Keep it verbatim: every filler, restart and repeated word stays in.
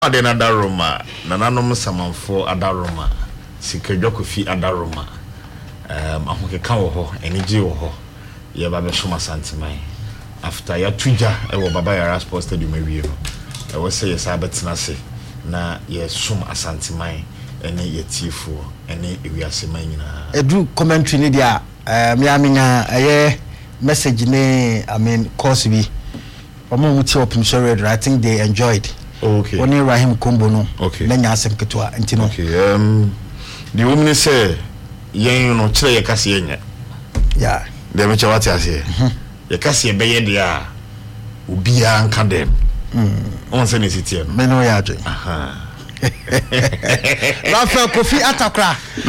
ade na daroma nananom samanfo adaroma sikadwako fi adaroma um ahokeka wo ho enije wo ho ye ba be shoma santiman after ya tuja e wo baba yara sports stadium awie no e wo se ye sabetina se na ye shom asantiman ene ye tifo ene ewiase man nyina edu commentary ni dia me amenya eye message ne I mean course bi omo muti open share I think they enjoyed. Okay. Oni Rahim Kombo no. Okay. Na nya asem ketwa ntino. Okay. Um the woman say yen no kire ye kase yen. Yeah. Dem che what ase. Ye kase be ye dia obia nka dem. Mm. On say ne sitie no. Me no ya adwe. Aha. Rafael Kofi Atakra.